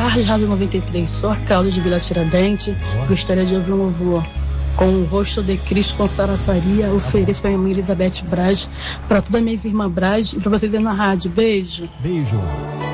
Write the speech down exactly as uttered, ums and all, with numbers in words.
tarde, Rádio noventa e três. Sou a Cláudia de Vila Tiradentes. Gostaria de ouvir um louvor com o rosto de Cristo com Sara Faria. Ofereço para minha mãe Elizabeth Braz, para todas as minhas irmãs Braz e para vocês aí na rádio. Beijo. Beijo.